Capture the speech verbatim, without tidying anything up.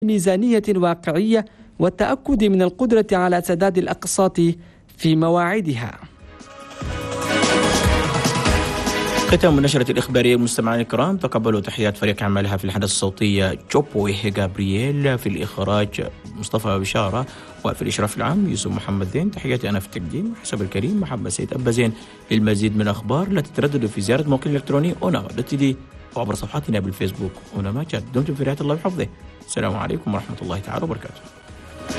ميزانية واقعية والتأكد من القدرة على سداد الأقساط في مواعيدها. ختام النشرة الإخبارية مستمعينا الكرام، تقبلوا تحيات فريق عملها في الحدث الصوتي جوبوي جابرييل، في الإخراج مصطفى بشارة، وفي الإشراف العام يوسف محمد زين. تحياتي أنا في التقديم حسب الكريم محمد سيد أبا زين. للمزيد من الأخبار لا تترددوا في زيارة موقع الإلكتروني أونا دوت دي وعبر صفحاتنا بالفيسبوك أونا ما جاد. دمتم في رعاية الله وحفظه. السلام عليكم ورحمة الله تعالى وبركاته.